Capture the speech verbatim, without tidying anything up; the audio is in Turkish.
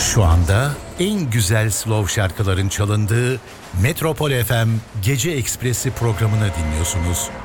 Şu anda en güzel slow şarkıların çalındığı Metropol F M Gece Ekspresi programını dinliyorsunuz.